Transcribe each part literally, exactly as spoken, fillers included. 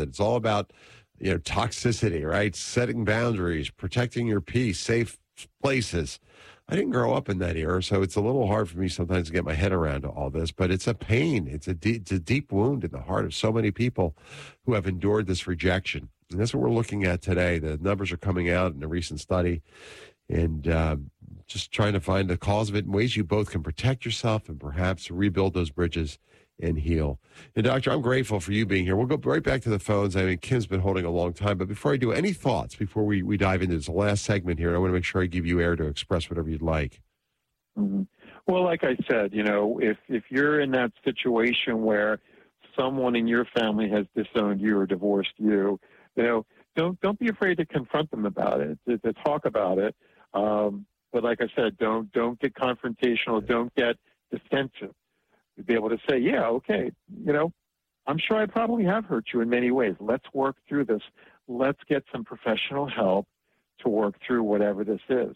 it. It's all about, you know, toxicity, right? Setting boundaries, protecting your peace, safe places. I didn't grow up in that era, so it's a little hard for me sometimes to get my head around all this, but it's a pain. It's a, deep, it's a deep wound in the heart of so many people who have endured this rejection. And that's what we're looking at today. The numbers are coming out in a recent study, and um, just trying to find the cause of it and ways you both can protect yourself and perhaps rebuild those bridges and heal. And, Doctor, I'm grateful for you being here. We'll go right back to the phones. I mean, Kim's been holding a long time. But before I do, any thoughts before we, we dive into this last segment here? I want to make sure I give you air to express whatever you'd like. Mm-hmm. Well, like I said, you know, if, if you're in that situation where someone in your family has disowned you or divorced you, you know, don't don't be afraid to confront them about it, to, to talk about it. Um, but like I said, don't don't get confrontational. Don't get defensive. To be able to say, yeah, okay, you know, I'm sure I probably have hurt you in many ways. Let's work through this. Let's get some professional help to work through whatever this is.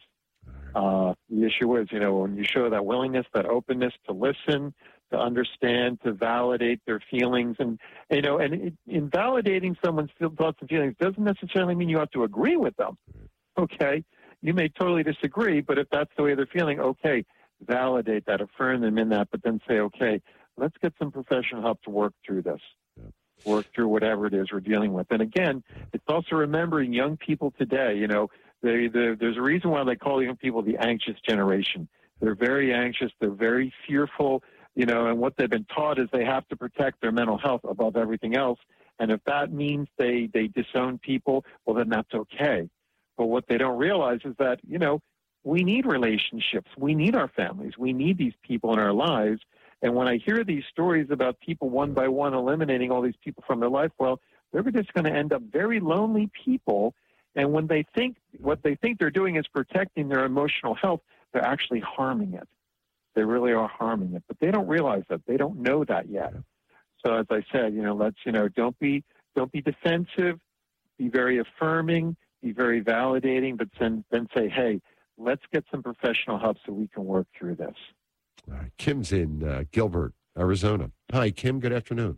Uh, the issue is, you know, when you show that willingness, that openness to listen, to understand, to validate their feelings, and, you know, and it, in validating someone's thoughts and feelings doesn't necessarily mean you have to agree with them. Okay? You may totally disagree, but if that's the way they're feeling, okay, validate that, affirm them in that, but then say, okay, let's get some professional help to work through this, yeah. work through whatever it is we're dealing with. And again, it's also remembering young people today, you know, they, they, there's a reason why they call young people the anxious generation. They're very anxious. They're very fearful, you know, and what they've been taught is they have to protect their mental health above everything else. And if that means they, they disown people, well, then that's okay. But what they don't realize is that, you know, we need relationships. We need our families. We need these people in our lives. And when I hear these stories about people one by one eliminating all these people from their life, well, they're just going to end up very lonely people. And when they think what they think they're doing is protecting their emotional health, they're actually harming it. They really are harming it, but they don't realize that. They don't know that yet. So as I said, you know, let's, you know, don't be, don't be defensive, be very affirming, be very validating, but then, then say, hey, let's get some professional help so we can work through this. All right. Kim's in uh, Gilbert, Arizona. Hi, Kim. Good afternoon.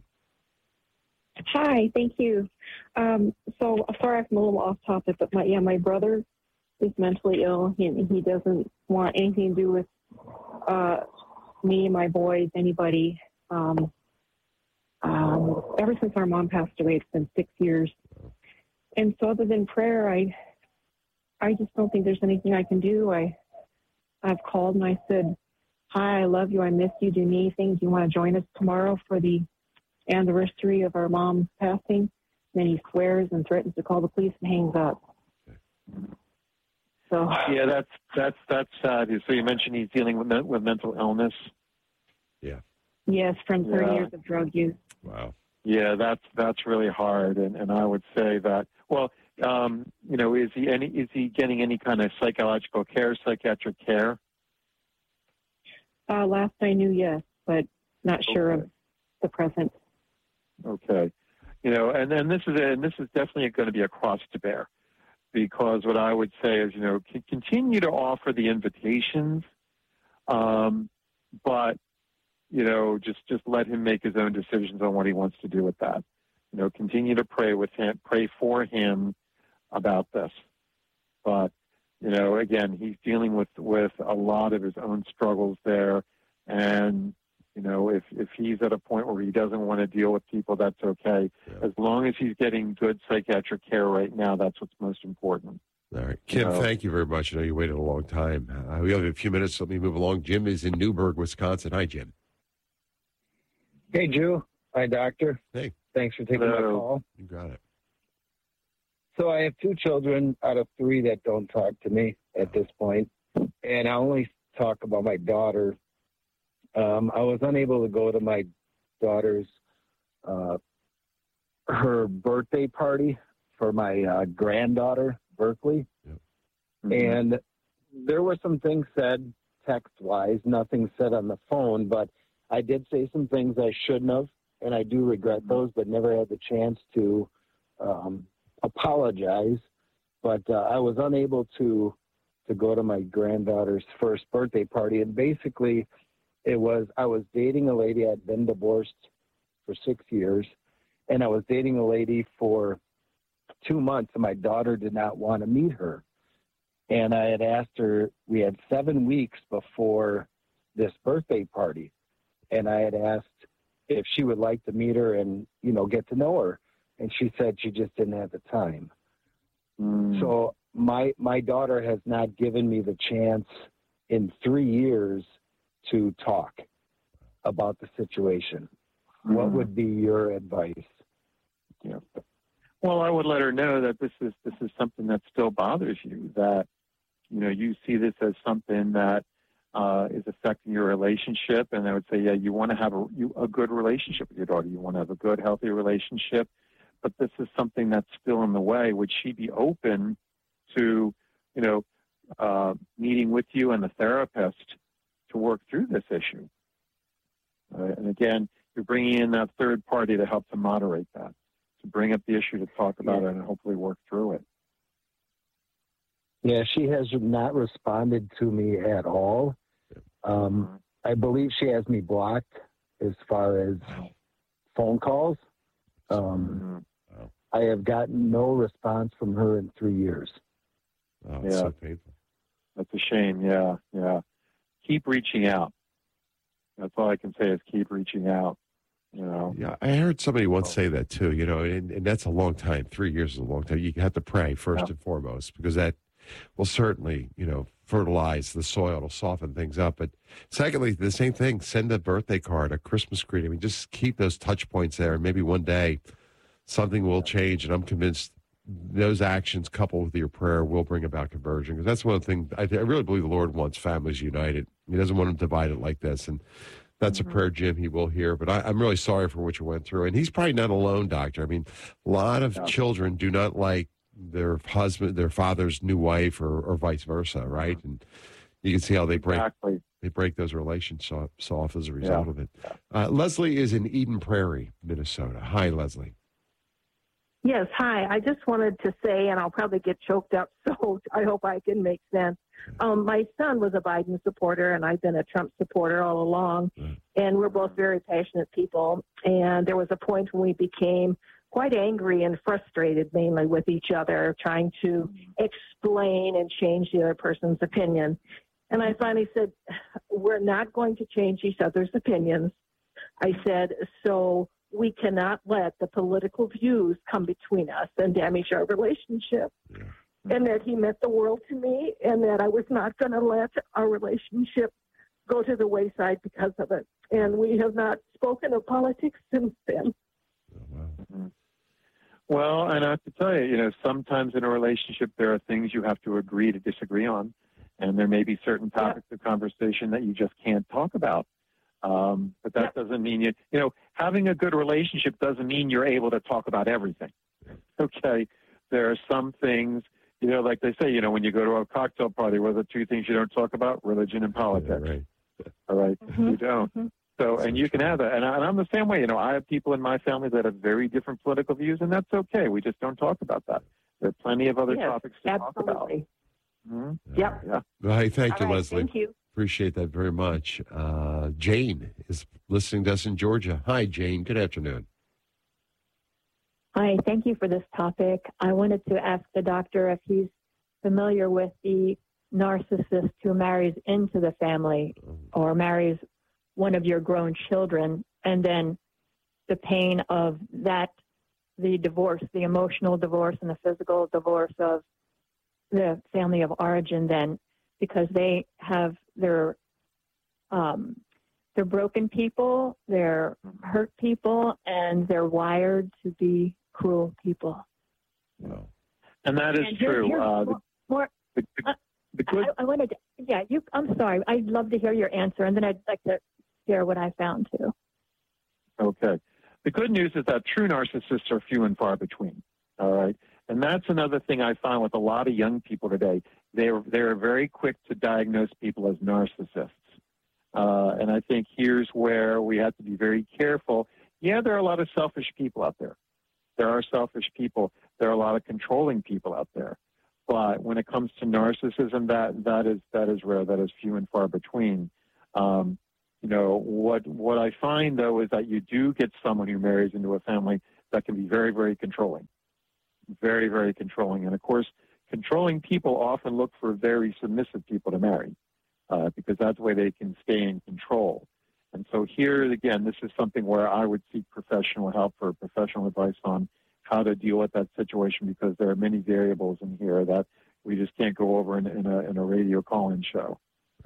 Hi. Thank you. Um, so, sorry, I'm a little off topic, but my yeah, my brother is mentally ill. He he doesn't want anything to do with uh, me, my boys, anybody. Um, um, ever since our mom passed away, it's been six years. And so, other than prayer, I. I just don't think there's anything I can do. I, I've called and I said, hi, I love you. I miss you. Do you need anything? Do you want to join us tomorrow for the anniversary of our mom's passing? And then he swears and threatens to call the police and hangs up. So yeah, that's that's that's sad. So you mentioned he's dealing with with mental illness. Yeah. Yes, from thirty yeah. years of drug use. Wow. Yeah, that's that's really hard, and and I would say that well. Um, you know, is he any? Is he getting any kind of psychological care, psychiatric care? Uh, last I knew, yes, but not sure okay. of the present. Okay, you know, and then this is a, and this is definitely going to be a cross to bear, because what I would say is, you know, c- continue to offer the invitations, um, but you know, just just let him make his own decisions on what he wants to do with that. You know, continue to pray with him, pray for him about this. But, you know, again, he's dealing with, with a lot of his own struggles there. And, you know, if, if he's at a point where he doesn't want to deal with people, that's okay. Yeah. As long as he's getting good psychiatric care right now, that's what's most important. All right. Kim, you know, thank you very much. I know you waited a long time. Uh, we have a few minutes. So let me move along. Jim is in Newburgh, Wisconsin. Hi, Jim. Hey, Drew. Hi, Doctor. Hey. Thanks for taking Hello. my call. You got it. So I have two children out of three that don't talk to me at this point, and I only talk about my daughter. Um, I was unable to go to my daughter's uh, her birthday party for my uh, granddaughter, Berkeley, yep. mm-hmm. and there were some things said text-wise, nothing said on the phone, but I did say some things I shouldn't have. And I do regret those, but never had the chance to um, apologize. But uh, I was unable to to go to my granddaughter's first birthday party. And basically, it was I was dating a lady. I'd been divorced for six years. and I was dating a lady for two months, and my daughter did not want to meet her. And I had asked her, we had seven weeks before this birthday party, and I had asked if she would like to meet her and, you know, get to know her. And she said she just didn't have the time. Mm. So my my daughter has not given me the chance in three years to talk about the situation. Mm. What would be your advice? Yeah. Well, I would let her know that this is this is something that still bothers you, that, you know, you see this as something that uh, is affecting your relationship. And I would say, yeah, you want to have a, you, a good relationship with your daughter. You want to have a good, healthy relationship. But this is something that's still in the way. Would she be open to, you know, uh, meeting with you and the therapist to work through this issue? Uh, and again, you're bringing in that third party to help to moderate that, to bring up the issue, to talk about Yeah. it, and hopefully work through it. Yeah, she has not responded to me at all. Um, I believe she has me blocked as far as phone calls. Um, Mhm. I have gotten no response from her in three years. Oh, it's Yeah. so painful. That's a shame. Yeah, yeah. Keep reaching out. That's all I can say is keep reaching out. You know. Yeah, I heard somebody once say that too, you know, and, and that's a long time. Three years is a long time. You have to pray first Yeah. and foremost, because that will certainly, you know, fertilize the soil. It'll soften things up. But secondly, the same thing, send a birthday card, a Christmas greeting. I mean, just keep those touch points there. And maybe one day something will change. And I'm convinced those actions coupled with your prayer will bring about conversion. Because that's one thing, I, I really believe the Lord wants families united. He doesn't want them divided like this. And that's Mhm. a prayer, Jim, he will hear. But I, I'm really sorry for what you went through. And he's probably not alone, doctor. I mean, a lot of Yeah. children do not like their husband, their father's new wife, or, or vice versa, right? And you can see how they break Exactly. they break those relationships off as a result Yeah. of it. Uh, Leslie is in Eden Prairie, Minnesota. Hi, Leslie. Yes, hi. I just wanted to say, and I'll probably get choked up, so I hope I can make sense. Um, my son was a Biden supporter, and I've been a Trump supporter all along, Right. and we're both very passionate people. And there was a point when we became quite angry and frustrated, mainly with each other, trying to explain and change the other person's opinion. And I finally said, we're not going to change each other's opinions. I said, so we cannot let the political views come between us and damage our relationship. Yeah. And that he meant the world to me, and that I was not going to let our relationship go to the wayside because of it. And we have not spoken of politics since then. Oh, wow. Mhm. Well, and I have to tell you, you know, sometimes in a relationship there are things you have to agree to disagree on, and there may be certain topics of conversation that you just can't talk about. Um, but that doesn't mean you, you know, having a good relationship doesn't mean you're able to talk about everything. Okay, there are some things, you know, like they say, you know, when you go to a cocktail party, what are the two things you don't talk about? Religion and politics. Yeah, right. All right, Mhm. you don't. Mhm. So, and you can have that. And, I, and I'm the same way. You know, I have people in my family that have very different political views, and that's okay. We just don't talk about that. There are plenty of other Yes, topics to talk about. absolutely. Mhm. Yep. Yeah. Well, hey, thank All you, right, Leslie. thank you. Appreciate that very much. Uh, Jane is listening to us in Georgia. Hi, Jane. Good afternoon. Hi, thank you for this topic. I wanted to ask the doctor if he's familiar with the narcissist who marries into the family or marries one of your grown children, and then the pain of that, the divorce, the emotional divorce and the physical divorce of the family of origin then, because they have their, um, they're broken people, they're hurt people, and they're wired to be cruel people. Wow. And that is And here- true. here's Uh, the, more, the, the, the good, I, I wanted to, yeah, you, I'm sorry. I'd love to hear your answer, and then I'd like to share what I found too. okay. The good news is that true narcissists are few and far between. All right. And that's another thing I find with a lot of young people today. They're, they're very quick to diagnose people as narcissists. Uh, and I think here's where we have to be very careful. Yeah, there are a lot of selfish people out there. There are selfish people. There are a lot of controlling people out there. But when it comes to narcissism, that, that is that is rare. That is few and far between. Um, you know, what what I find, though, is that you do get someone who marries into a family that can be very, very controlling. Very, very controlling. And, of course, controlling people often look for very submissive people to marry uh, because that's the way they can stay in control. And so here, again, this is something where I would seek professional help for professional advice on how to deal with that situation, because there are many variables in here that we just can't go over in, in, a, in a radio call-in show.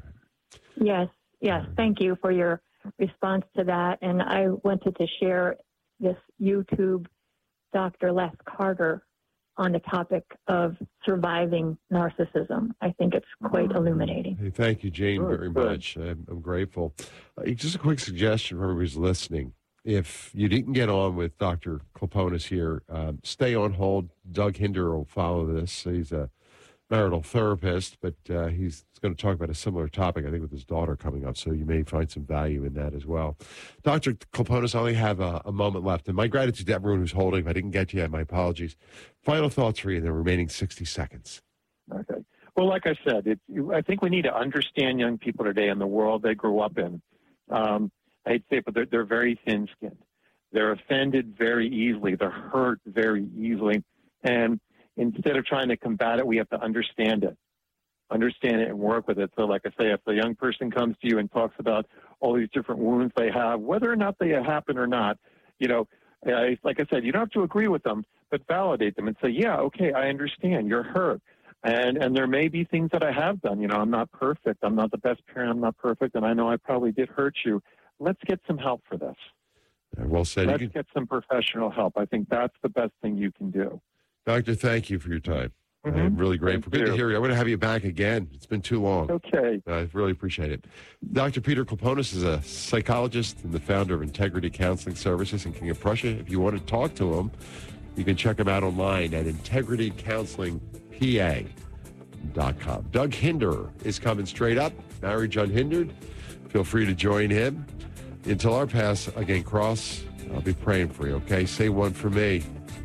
Yes, yes. Thank you for your response to that. And I wanted to share this YouTube Doctor Les Carter on the topic of surviving narcissism. I think it's quite illuminating. Hey, thank you, Jane, Good, very good. much. I'm, I'm grateful. Uh, just a quick suggestion for everybody who's listening. If you didn't get on with Doctor Kloponis here, um, stay on hold. Doug Hinder will follow this. He's a marital therapist, but uh, he's going to talk about a similar topic, I think, with his daughter coming up, so you may find some value in that as well. Doctor Kloponis, I only have a, a moment left, and my gratitude to everyone who's holding. If I didn't get to you, my apologies. Final thoughts for you in the remaining sixty seconds. Okay. Well, like I said, it, I think we need to understand young people today in the world they grew up in. Um, I hate to say it, but they're, they're very thin-skinned. They're offended very easily. They're hurt very easily. And instead of trying to combat it, we have to understand it, understand it and work with it. So like I say, if a young person comes to you and talks about all these different wounds they have, whether or not they happen or not, you know, uh, like I said, you don't have to agree with them, but validate them and say, yeah, okay, I understand. You're hurt. And and there may be things that I have done. You know, I'm not perfect. I'm not the best parent. I'm not perfect. And I know I probably did hurt you. Let's get some help for this. Uh, well said. Let's You can, get some professional help. I think that's the best thing you can do. Doctor, thank you for your time. Mm-hmm. I'm really grateful. Thank Good to you. hear you. I'm going to have you back again. It's been too long. Okay. I really appreciate it. Doctor Peter Kloponis is a psychologist and the founder of Integrity Counseling Services in King of Prussia. If you want to talk to him, you can check him out online at integrity counseling p a dot com. Doug Hinder is coming straight up. Marriage Unhindered. Feel free to join him. Until our paths again cross, I'll be praying for you, okay? Say one for me.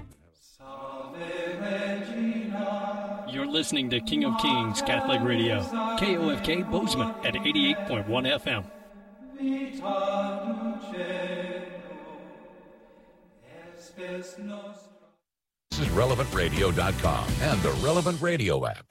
You're listening to King of Kings Catholic Radio, K O F K Bozeman at eighty-eight point one F M. This is relevant radio dot com and the Relevant Radio app.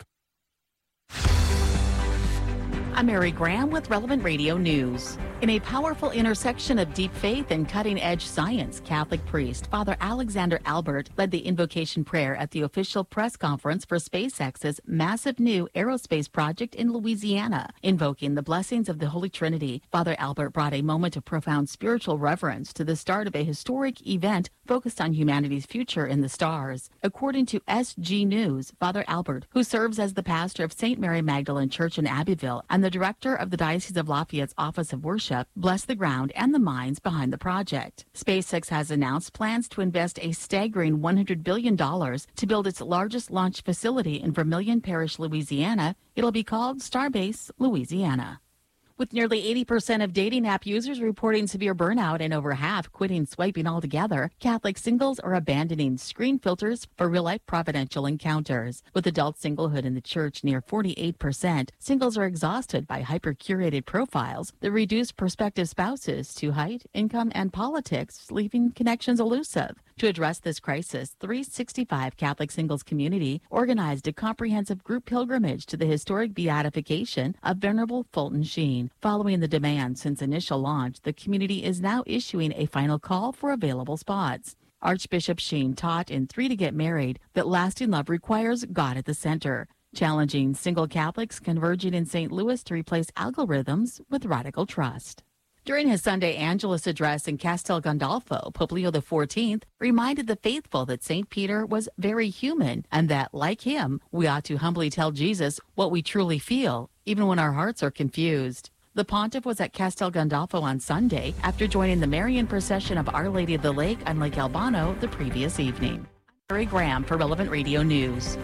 I'm Mary Graham with Relevant Radio News. In a powerful intersection of deep faith and cutting-edge science, Catholic priest Father Alexander Albert led the invocation prayer at the official press conference for SpaceX's massive new aerospace project in Louisiana. Invoking the blessings of the Holy Trinity, Father Albert brought a moment of profound spiritual reverence to the start of a historic event focused on humanity's future in the stars. According to S G News, Father Albert, who serves as the pastor of Saint Mary Magdalene Church in Abbeville and the director of the Diocese of Lafayette's Office of Worship, blessed the ground and the minds behind the project. SpaceX has announced plans to invest a staggering one hundred billion dollars to build its largest launch facility in Vermilion Parish, Louisiana. It'll be called Starbase Louisiana. With nearly eighty percent of dating app users reporting severe burnout and over half quitting swiping altogether, Catholic singles are abandoning screen filters for real-life providential encounters. With adult singlehood in the church near forty-eight percent, singles are exhausted by hyper-curated profiles that reduce prospective spouses to height, income, and politics, leaving connections elusive. To address this crisis, three sixty-five Catholic Singles Community organized a comprehensive group pilgrimage to the historic beatification of Venerable Fulton Sheen. Following the demand since initial launch, the community is now issuing a final call for available spots. Archbishop Sheen taught in Three to Get Married that lasting love requires God at the center, challenging single Catholics converging in Saint Louis to replace algorithms with radical trust. During his Sunday Angelus address in Castel Gandolfo, Pope Leo the fourteenth reminded the faithful that Saint Peter was very human and that, like him, we ought to humbly tell Jesus what we truly feel, even when our hearts are confused. The pontiff was at Castel Gandolfo on Sunday after joining the Marian procession of Our Lady of the Lake on Lake Albano the previous evening. Mary Graham for Relevant Radio News.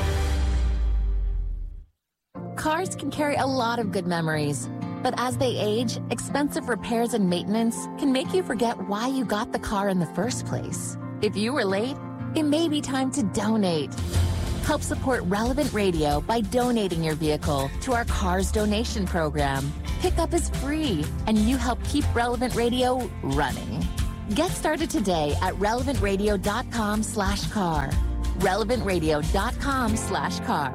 Cars can carry a lot of good memories, but as they age, expensive repairs and maintenance can make you forget why you got the car in the first place. If you were late, it may be time to donate. Help support Relevant Radio by donating your vehicle to our Cars Donation Program. Pickup is free, and you help keep Relevant Radio running. Get started today at relevantradio.com slash car. relevantradio.com slash car.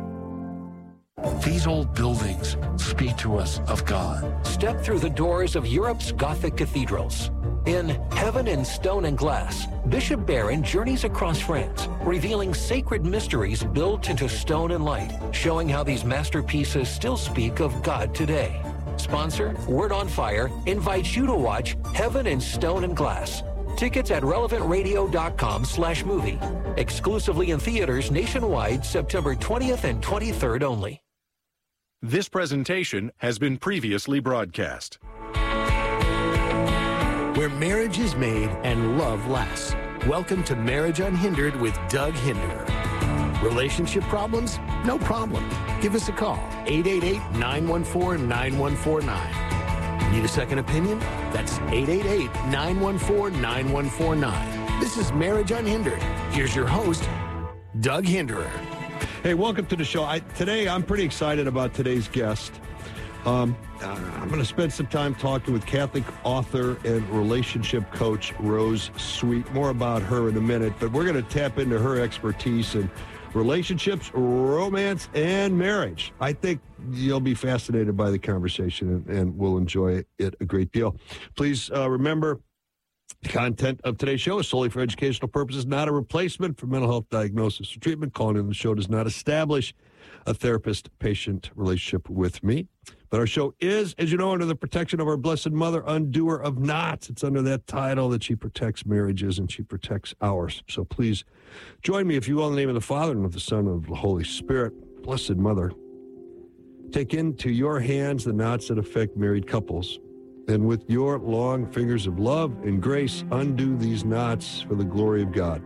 These old buildings speak to us of God. Step through the doors of Europe's Gothic cathedrals. In Heaven in Stone and Glass, Bishop Barron journeys across France, revealing sacred mysteries built into stone and light, showing how these masterpieces still speak of God today. Sponsor, Word on Fire, invites you to watch Heaven in Stone and Glass. Tickets at relevantradio.com slash movie. Exclusively in theaters nationwide, September twentieth and twenty-third only. This presentation has been previously broadcast. Where marriage is made and love lasts. Welcome to Marriage Unhindered with Doug Hinderer. Relationship problems? No problem. Give us a call, eight eight eight, nine one four, nine one four nine. Need a second opinion? That's eight eight eight, nine one four, nine one four nine. This is Marriage Unhindered. Here's your host, Doug Hinderer. Hey, welcome to the show. I, today, I'm pretty excited about today's guest. Um, I'm going to spend some time talking with Catholic author and relationship coach Rose Sweet. More about her in a minute, but we're going to tap into her expertise in relationships, romance, and marriage. I think you'll be fascinated by the conversation and, and will enjoy it a great deal. Please uh, remember, the content of today's show is solely for educational purposes, not a replacement for mental health diagnosis or treatment. Calling in the show does not establish a therapist-patient relationship with me. But our show is, as you know, under the protection of our Blessed Mother, undoer of knots. It's under that title that she protects marriages and she protects ours. So please join me, if you will, in the name of the Father and of the Son and of the Holy Spirit. Blessed Mother, take into your hands the knots that affect married couples, and with your long fingers of love and grace, undo these knots for the glory of God.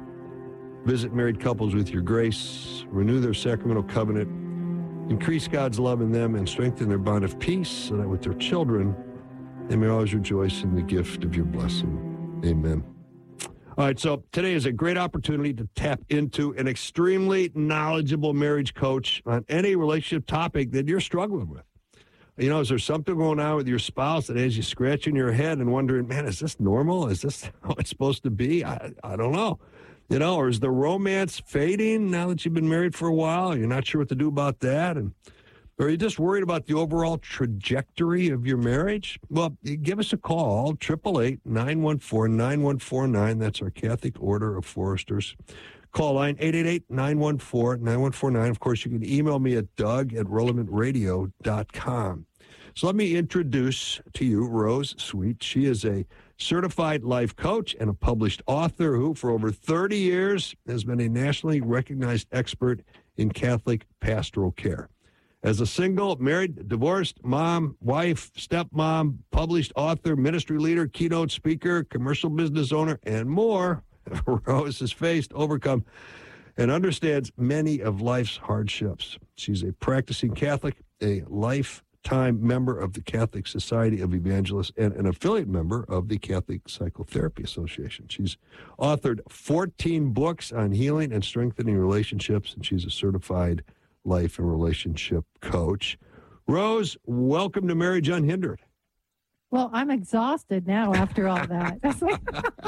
Visit married couples with your grace, renew their sacramental covenant, increase God's love in them, and strengthen their bond of peace, so that with their children, they may always rejoice in the gift of your blessing. Amen. All right, so today is a great opportunity to tap into an extremely knowledgeable marriage coach on any relationship topic that you're struggling with. You know, is there something going on with your spouse that has you scratching your head and wondering, man, is this normal? Is this how it's supposed to be? I, I don't know. You know, or is the romance fading now that you've been married for a while? You're not sure what to do about that? And or are you just worried about the overall trajectory of your marriage? Well, give us a call, eight eight eight, nine one four, nine one four nine. That's our Catholic Order of Foresters. Call line eight eight eight, nine one four, nine one four nine. Of course, you can email me at doug at relevant radio dot com. So let me introduce to you Rose Sweet. She is a certified life coach and a published author who, for over thirty years, has been a nationally recognized expert in Catholic pastoral care. As a single, married, divorced, mom, wife, stepmom, published author, ministry leader, keynote speaker, commercial business owner, and more, Rose has faced, overcome, and understands many of life's hardships. She's a practicing Catholic, a life time member of the Catholic Society of Evangelists, and an affiliate member of the Catholic Psychotherapy Association. She's authored fourteen books on healing and strengthening relationships, and she's a certified life and relationship coach. Rose, welcome to Marriage Unhindered. Well, I'm exhausted now after all that. It's like,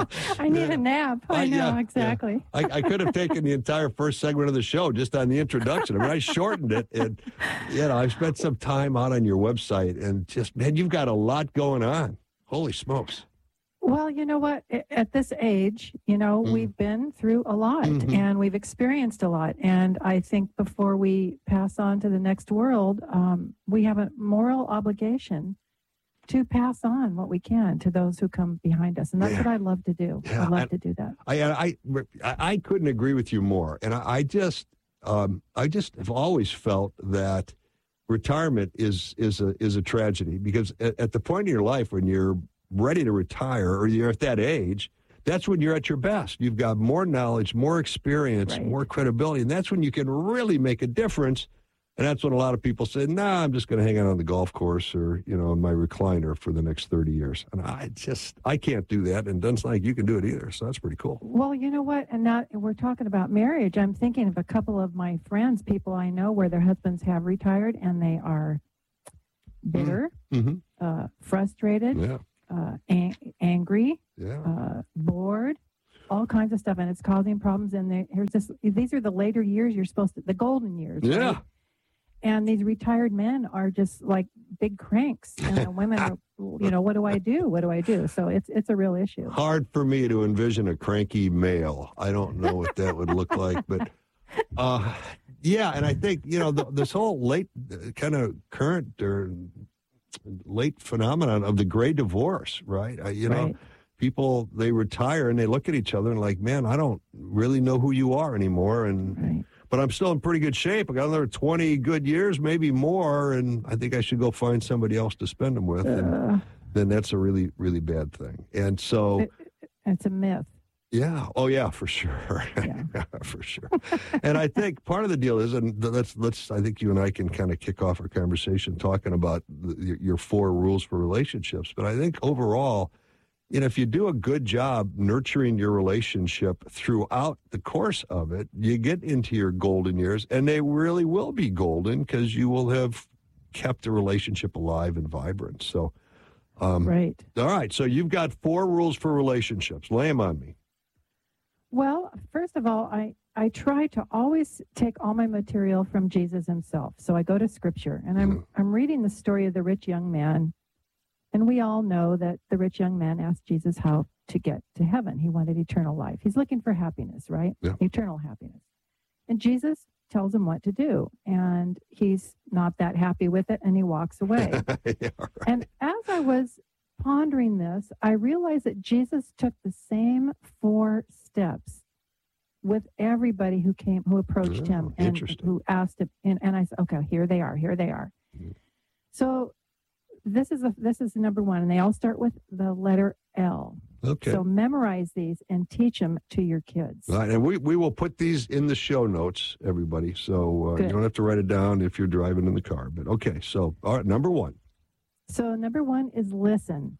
I need yeah. a nap. I uh, know, yeah, exactly. Yeah. I, I could have taken the entire first segment of the show just on the introduction. I mean, I shortened it. And, you know, I've spent some time out on your website and just, man, you've got a lot going on. Holy smokes. Well, you know what? At this age, you know, mm. we've been through a lot mm-hmm. and we've experienced a lot. And I think before we pass on to the next world, um, we have a moral obligation to pass on what we can to those who come behind us. And that's yeah. what I love to do. Yeah. I love and to do that. I, I, I couldn't agree with you more. And I, I just, um, I just have always felt that retirement is, is a, is a tragedy, because at, at the point in your life when you're ready to retire, or you're at that age, that's when you're at your best. You've got more knowledge, more experience, right. more credibility. And that's when you can really make a difference. And that's when a lot of people say, nah, I'm just going to hang out on the golf course or, you know, in my recliner for the next thirty years. And I just, I can't do that. And it doesn't sound like you can do it either. So that's pretty cool. Well, you know what? And now we're talking about marriage. I'm thinking of a couple of my friends, people I know where their husbands have retired and they are bitter, mm-hmm. uh, frustrated, yeah. uh, ang- angry, yeah. uh, bored, all kinds of stuff, and it's causing problems. And they, here's this: these are the later years you're supposed to, the golden years. Yeah. Right? And these retired men are just like big cranks, and the women are, you know, what do I do? What do I do? So it's it's a real issue. Hard for me to envision a cranky male. I don't know what that would look like, but uh, yeah. And I think, you know, the, this whole late uh, kind of current or late phenomenon of the gray divorce, right? Uh, you know, Right. people, they retire and they look at each other and like, man, I don't really know who you are anymore. And Right. but I'm still in pretty good shape. I got another twenty good years, maybe more, and I think I should go find somebody else to spend them with. And Uh, then that's a really, really bad thing. And so, it, it's a myth. yeah, oh yeah, for sure, yeah. for sure. And I think part of the deal is, and let's let's, I think you and I can kind of kick off our conversation talking about the, your four rules for relationships. But I think overall, you know, if you do a good job nurturing your relationship throughout the course of it, you get into your golden years, and they really will be golden because you will have kept the relationship alive and vibrant. So, um, Right. all right. So you've got four rules for relationships. Lay them on me. Well, first of all, I, I try to always take all my material from Jesus himself. So I go to Scripture, and I'm I'm reading the story of the rich young man. And we all know that the rich young man asked Jesus how to get to heaven. He wanted eternal life. He's looking for happiness, right? Yeah. Eternal happiness. And Jesus tells him what to do. And he's not that happy with it, and he walks away. Yeah, right. And as I was pondering this, I realized that Jesus took the same four steps with everybody who came, who approached Oh, him and interesting. who asked him. And, and I said, okay, here they are, here they are. Mm. So this is a, this is number one, and they all start with the letter L. Okay. So memorize these and teach them to your kids. All right, and we, we will put these in the show notes, everybody. So uh, you Good. don't have to write it down if you're driving in the car. But okay, so all right, number one. So number one is listen.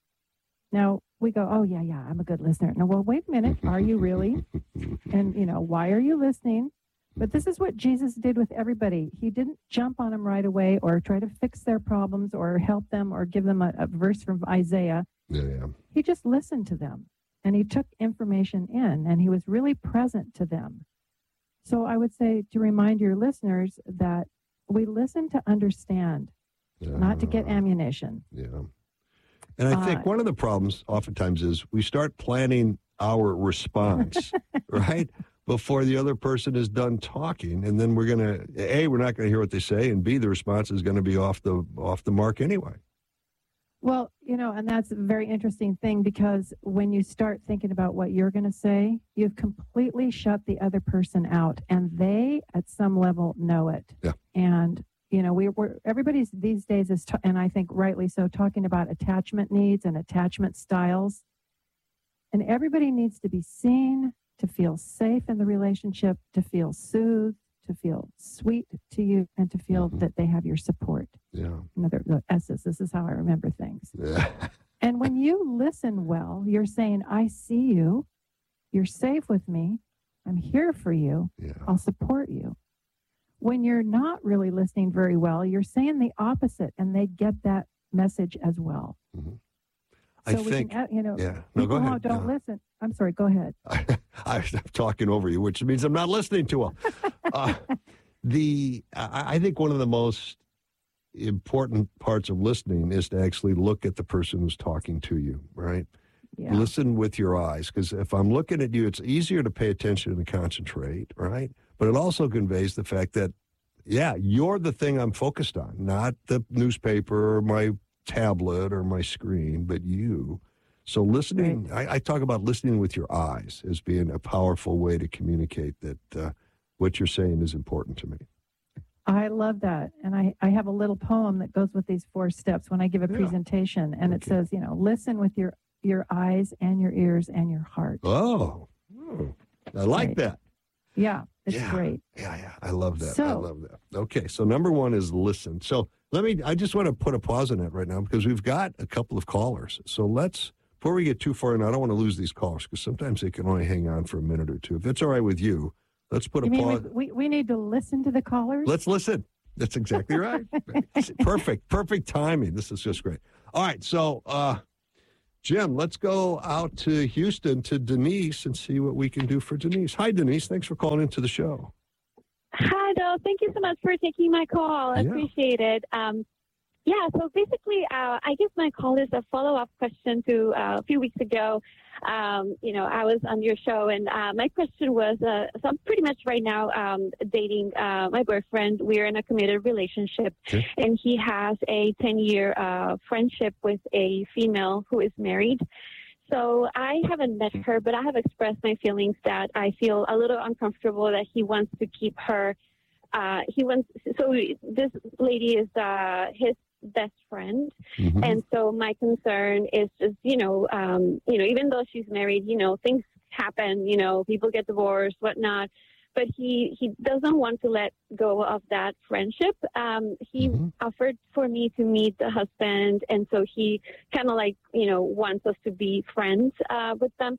Now we go, oh yeah, yeah, I'm a good listener. No, well, wait a minute, are you really? And you know, why are you listening? But this is what Jesus did with everybody. He didn't jump on them right away or try to fix their problems or help them or give them a, a verse from Isaiah. Yeah, yeah. He just listened to them, and he took information in, and he was really present to them. So I would say to remind your listeners that we listen to understand, not to get ammunition. Yeah. And I think Uh, one of the problems oftentimes is we start planning our response, right? Before the other person is done talking. And then we're going to, A, we're not going to hear what they say. And B, the response is going to be off the off the mark anyway. Well, you know, and that's a very interesting thing, because when you start thinking about what you're going to say, you've completely shut the other person out, and they, at some level, know it. Yeah. And you know, we, we're everybody's these days is, ta- and I think rightly so, talking about attachment needs and attachment styles. And everybody needs to be seen, to feel safe in the relationship, to feel soothed, to feel sweet to you, and to feel Mm-hmm. that they have your support. Yeah. Another the S's. This is how I remember things. Yeah. And when you listen well, you're saying, I see you. You're safe with me. I'm here for you. Yeah. I'll support you. When you're not really listening very well, you're saying the opposite, and they get that message as well. Mm-hmm. So I we think, can, add- you know, yeah. No, people go who ahead. don't No. listen. I'm sorry, go ahead. I, I'm talking over you, which means I'm not listening to well. Uh, the I, I think one of the most important parts of listening is to actually look at the person who's talking to you, right? Yeah. Listen with your eyes, because if I'm looking at you, it's easier to pay attention and concentrate, right? But it also conveys the fact that, yeah, you're the thing I'm focused on, not the newspaper or my tablet or my screen, but you. So listening, Right. I, I talk about listening with your eyes as being a powerful way to communicate that uh, what you're saying is important to me. I love that. And I, I have a little poem that goes with these four steps when I give a Yeah. presentation. And it Okay. says, you know, listen with your, your eyes and your ears and your heart. Oh, oh, I like Right. that. Yeah, it's Yeah. great. Yeah, yeah, I love that. I So- love that. Okay, so number one is listen. So let me, I just want to put a pause on that right now because we've got a couple of callers. So let's, before we get too far in, I don't want to lose these callers because sometimes they can only hang on for a minute or two. If it's all right with you, let's put You a mean pause. we, we, we need to listen to the callers? Let's listen. That's exactly right. Perfect. Perfect timing. This is just great. All right. So uh, Jim, let's go out to Houston to Denise and see what we can do for Denise. Hi, Denise. Thanks for calling into the show. Hi, Bill. Thank you so much for taking my call. I Yeah. appreciate it. Um, yeah, so basically, uh, I guess my call is a follow-up question to uh, a few weeks ago. Um, you know, I was on your show, and uh, my question was, uh, so I'm pretty much right now um, dating uh, my boyfriend. We're in a committed relationship, Okay. and he has a ten-year uh, friendship with a female who is married. So I haven't met her, but I have expressed my feelings that I feel a little uncomfortable that he wants to keep her. Uh, he wants, so this lady is uh, his best friend. Mhm. And so my concern is just, you know, um, you know, even though she's married, you know, things happen, you know, people get divorced, whatnot. But he, he doesn't want to let go of that friendship. Um, he offered for me to meet the husband, and so he kind of like, you know, wants us to be friends uh, with them.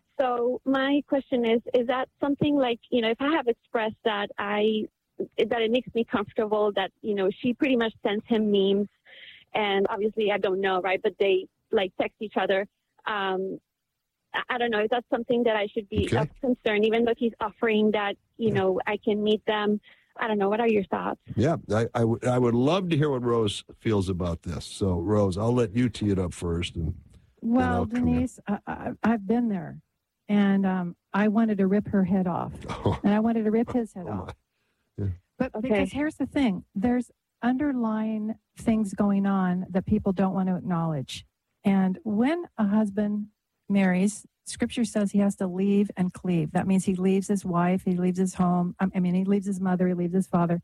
So my question is, is that something like, you know, if I have expressed that I, that it makes me comfortable that, you know, she pretty much sends him memes, and obviously I don't know, right? But they like text each other. Um, I don't know if that's something that I should be Okay. of concern, even though he's offering that, you know, I can meet them. I don't know. What are your thoughts? Yeah, I, I, w- I would love to hear what Rose feels about this. So, Rose, I'll let you tee it up first. And Well, I'll come in. Denise, I, I, I've been there, and um, I wanted to rip her head off, and I wanted to rip his head off. But Okay. because here's the thing, there's underlying things going on that people don't want to acknowledge. And when a husband marries, Scripture says he has to leave and cleave. That means he leaves his wife, he leaves his home. I mean, he leaves his mother, he leaves his father.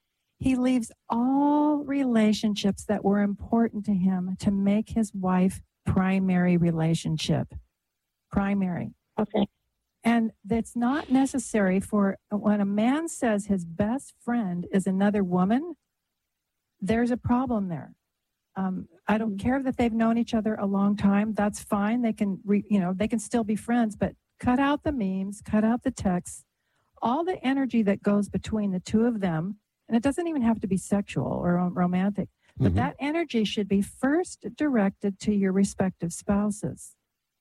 He leaves all relationships that were important to him to make his wife primary relationship. Primary. Okay. And that's not necessary for when a man says his best friend is another woman, there's a problem there. Um, I don't care that they've known each other a long time. That's fine. They can, re, you know, they can still be friends, but cut out the memes, cut out the texts, all the energy that goes between the two of them. And it doesn't even have to be sexual or romantic, but Mhm. that energy should be first directed to your respective spouses.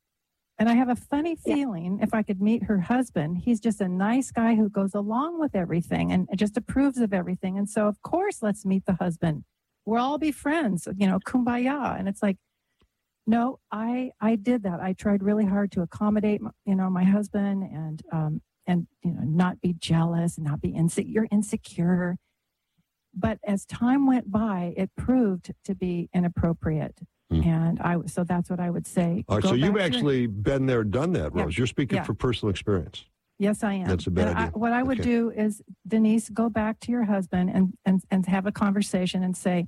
And I have a funny feeling if I could meet her husband, he's just a nice guy who goes along with everything and just approves of everything. And so, of course, let's meet the husband. We'll all be friends, you know, kumbaya. And it's like, no, I I did that. I tried really hard to accommodate, you know, my husband and, um, and you know, not be jealous and not be insecure, insecure. But as time went by, it proved to be inappropriate. And I, so that's what I would say. all right, Go so you've back to your- actually been there, done that, Yeah. Rose. You're speaking Yeah. from personal experience. Yes, I am. That's a bad And I, idea. what I would Okay. do is, Denise, go back to your husband and, and, and have a conversation and say,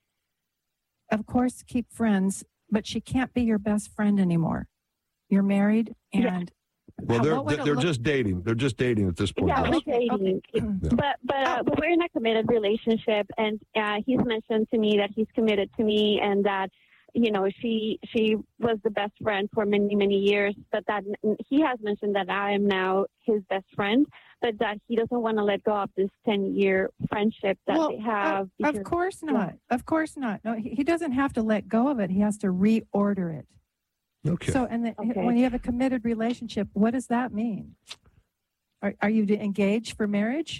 of course, keep friends, but she can't be your best friend anymore. You're married, and Well, how- they're what would they're, it they're look- just dating. They're just dating at this point. Yeah, Rose. we're dating. But but, uh, but we're in a committed relationship, and uh, he's mentioned to me that he's committed to me, and that you know she she was the best friend for many many years. But that he has mentioned that I am now his best friend, but that he doesn't want to let go of this ten year friendship that Well, they have. Of, of because- course not. Of course not. No, he, he doesn't have to let go of it. He has to reorder it. Okay. So, and the, Okay. when you have a committed relationship, what does that mean? Are, are you engaged for marriage?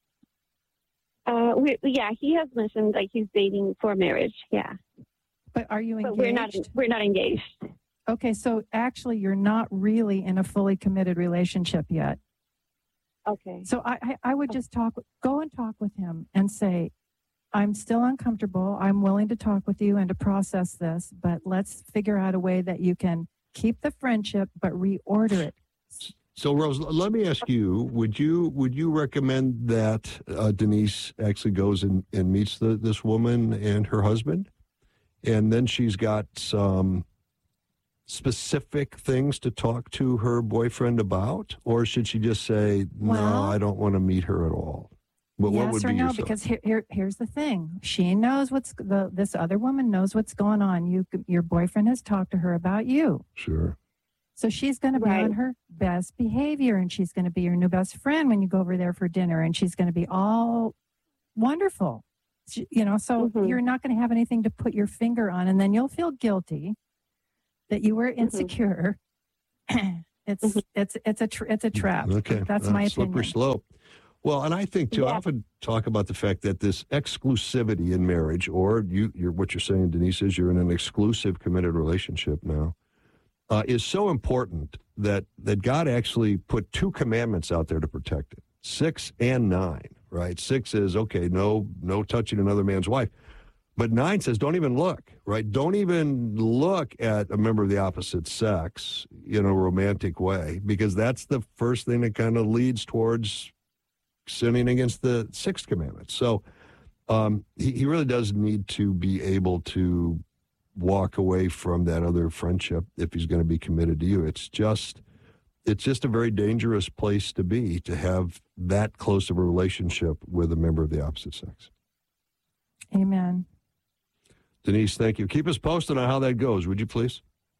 Uh, we, yeah, he has mentioned like he's dating for marriage. Yeah, But are you engaged? but we're not we're not engaged. Okay, so actually, you're not really in a fully committed relationship yet. Okay. So I, I, I would just talk, go and talk with him and say, I'm still uncomfortable. I'm willing to talk with you and to process this, but let's figure out a way that you can keep the friendship but reorder it. So, Rose, l- let me ask you: Would you would you recommend that uh, Denise actually goes and, and meets the, this woman and her husband, and then she's got some specific things to talk to her boyfriend about, or should she just say, "No, Well- I don't want to meet her at all"? What, yes what would or be no? your thought? Because here, here, here's the thing: she knows what's the this other woman knows what's going on. You, your boyfriend has talked to her about you, Sure. so she's going to be Right. on her best behavior, and she's going to be your new best friend when you go over there for dinner, and she's going to be all wonderful. She- You know, so Mhm. you're not going to have anything to put your finger on, and then you'll feel guilty. that you were insecure, it's it's it's a tr- it's a trap. Okay, That's uh, my slippery opinion. slope. Well, and I think too. Yeah. I often talk about the fact that this exclusivity in marriage, or you, you're what you're saying, Denise, is you're in an exclusive, committed relationship now, uh, is so important that that God actually put two commandments out there to protect it: six and nine. Right? Six is okay, no, no touching another man's wife. But nine says, don't even look, right? Don't even look at a member of the opposite sex in a romantic way, because that's the first thing that kind of leads towards sinning against the sixth commandment. So um, he, he really does need to be able to walk away from that other friendship if he's going to be committed to you. It's just, it's just a very dangerous place to be, to have that close of a relationship with a member of the opposite sex. Amen. Denise, thank you. Keep us posted on how that goes, would you please?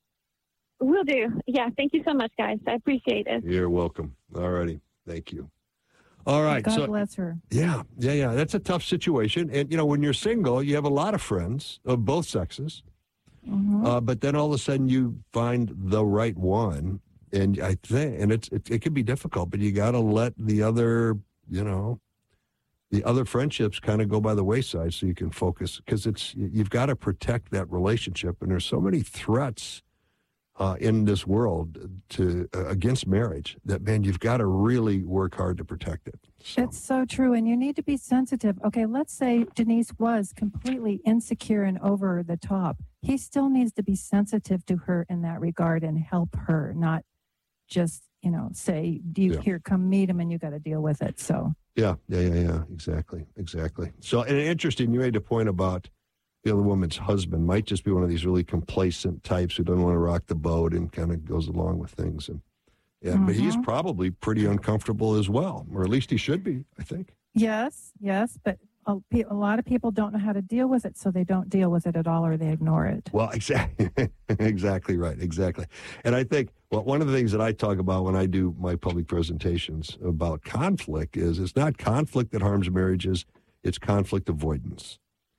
Will do. Yeah, thank you so much, guys. I appreciate it. You're welcome. All righty. Thank you. All right. God so, bless her. Yeah, yeah, yeah. That's a tough situation. And, you know, when you're single, you have a lot of friends of both sexes. Mm-hmm. Uh, but then all of a sudden you find the right one. And I think, and it's, it, it can be difficult, but you got to let the other, you know, the other friendships kind of go by the wayside so you can focus, because it's, you've got to protect that relationship. And there's so many threats uh, in this world to uh, against marriage that, man, you've got to really work hard to protect it. So. It's so true. And you need to be sensitive. Okay, let's say Denise was completely insecure and over the top. He still needs to be sensitive to her in that regard and help her, not just, you know, say, do you Yeah. here, come meet him and you got to deal with it. So, Yeah, yeah, yeah, yeah, exactly, exactly. So, and interesting, you made a point about the other woman's husband might just be one of these really complacent types who doesn't want to rock the boat and kind of goes along with things. And yeah, mm-hmm. but he's probably pretty uncomfortable as well, or at least he should be, I think. Yes, yes, but a, a lot of people don't know how to deal with it, so they don't deal with it at all, or they ignore it. Well, exactly, exactly right, exactly. And I think, well, one of the things that I talk about when I do my public presentations about conflict is it's not conflict that harms marriages, it's conflict avoidance.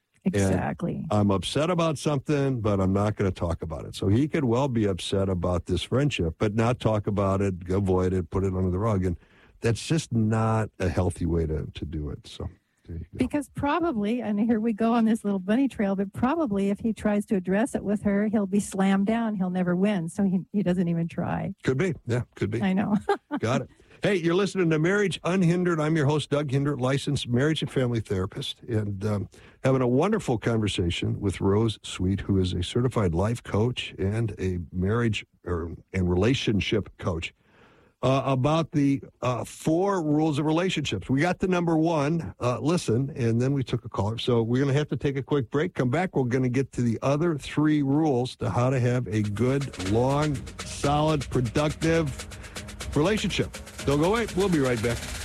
Exactly. And I'm upset about something, but I'm not going to talk about it. So he could well be upset about this friendship, but not talk about it, avoid it, put it under the rug. And that's just not a healthy way to, to do it. So there you go. Because probably, and here we go on this little bunny trail, but probably if he tries to address it with her, he'll be slammed down. He'll never win. So he, he doesn't even try. Could be. Yeah, could be. I know. Got it. Hey, you're listening to Marriage Unhindered. I'm your host, Doug Hindert, licensed marriage and family therapist, and um, having a wonderful conversation with Rose Sweet, who is a certified life coach and a marriage or, and relationship coach, uh, about the uh, four rules of relationships. We got the number one, uh, listen, and then we took a caller. So we're going to have to take a quick break. Come back. We're going to get to the other three rules to how to have a good, long, solid, productive relationship. Don't go away. We'll be right back.